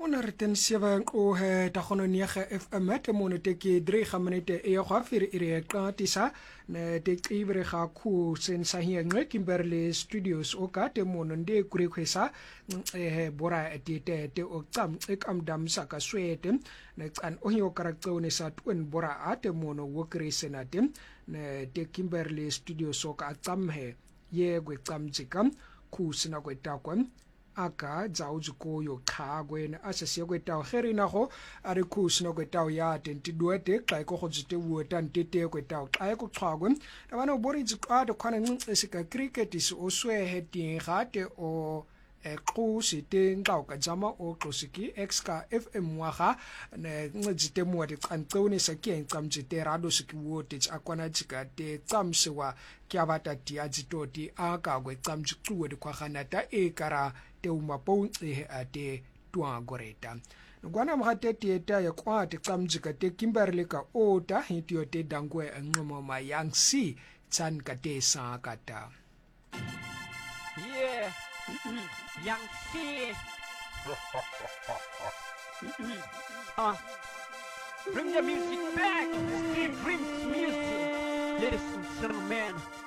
Ona re tensieva o he tagono niege FM te mone te ke 3 minute e go afere ire qatisa ne te qibre ga khu sensa hi ngwe Kimberley Studios o ka te mone nde kure khwesa he bora te o tsam ekamdam saka swete ne tsan o yo karaktsone sa twen bora ate mone wo kresena te ne te Kimberley Studios o ka tsam he ye gwe tsam tsikam khu sina gwe takwan aka dzauzuko yo khagwe na asase kwetao herina go are khusino kwetao ya tenti duete xa go go tsite wuta ntete kwetao xa go xhagwe abana bori dziqado khana ncincisika cricket is oswe heading gate o xusi te nxa ka jama o xosiki exka FM waga ne ncitsite muwa de qantsone sa ke ncamtsite rado siki wote akwana tsika te tsamsiwa kya bata dia dzitoti aka gwe tsamtsuwe de khwaganata e kara te umapong e ate tua goreta ngwana mgate tieta ya kwate tsamtsika te Kimberley ka ota hitio te dangwe ngmo ma yang si tsan ka te sa kata yeah yang si bring the music back, Steve Prince music, ladies and gentlemen.